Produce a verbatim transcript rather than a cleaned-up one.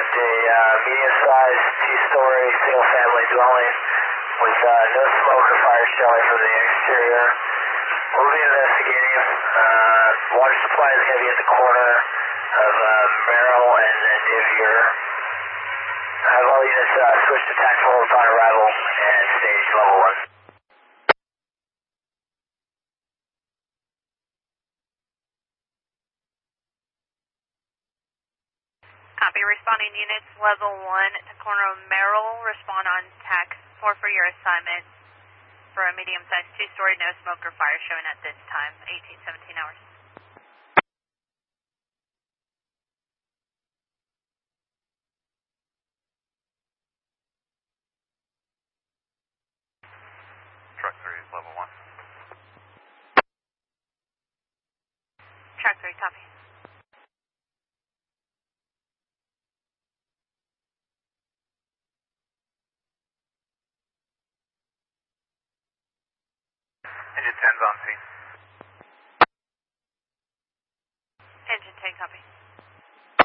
a uh, medium-sized two-story single-family dwelling with uh, no smoke or fire showing from the exterior. We'll be investigating. Uh, water supply is going to be at the corner of uh, Merrill and uh, Nivier. Have all units uh, switch to tactical upon arrival and stage level one. Copy. Responding units level one at the corner of Merrill. Respond on tac four for your assignment for a medium-sized two-story, no smoke or fire showing at this time, eighteen seventeen hours. Truck three is level one. Truck three, copy. Engine ten's on scene.